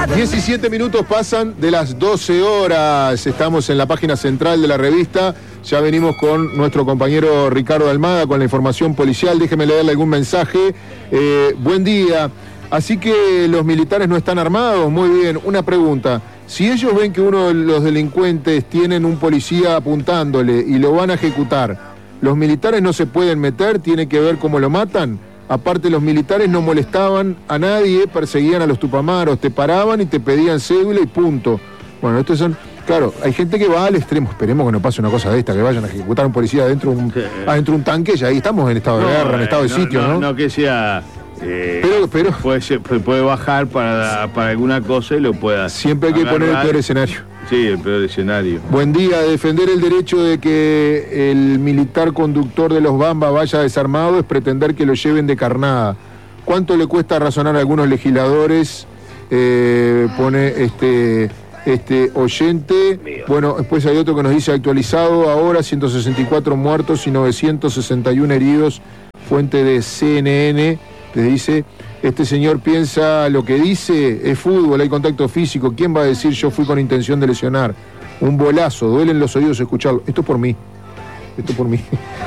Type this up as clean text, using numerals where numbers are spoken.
17 minutos pasan de las 12 horas. Estamos en la página central de la revista. Ya venimos con nuestro compañero Ricardo Almada con la información policial. Déjeme leerle algún mensaje. Buen día. Así que los militares no están armados. Muy bien. Una pregunta. Si ellos ven que uno de los delincuentes tienen un policía apuntándole y lo van a ejecutar, ¿los militares no se pueden meter? ¿Tiene que ver cómo lo matan? Aparte, los militares no molestaban a nadie, perseguían a los tupamaros, te paraban y te pedían cédula y punto. Bueno, estos son... Claro, hay gente que va al extremo. Esperemos que no pase una cosa de esta, que vayan a ejecutar a un policía adentro de un tanque, y ahí estamos en estado de guerra, en estado de sitio, ¿no? No que sea... pero puede bajar para alguna cosa y lo pueda... Siempre hay que poner el peor escenario. Sí, el peor escenario. Buen día. Defender el derecho de que el militar conductor de los Bamba vaya desarmado es pretender que lo lleven de carnada. ¿Cuánto le cuesta razonar a algunos legisladores? Pone este oyente. Bueno, después hay otro que nos dice actualizado ahora, 164 muertos y 961 heridos. Fuente de CNN. Le dice, este señor piensa lo que dice, es fútbol, hay contacto físico, ¿quién va a decir yo fui con intención de lesionar? Un bolazo, duelen los oídos escucharlo. Esto por mí.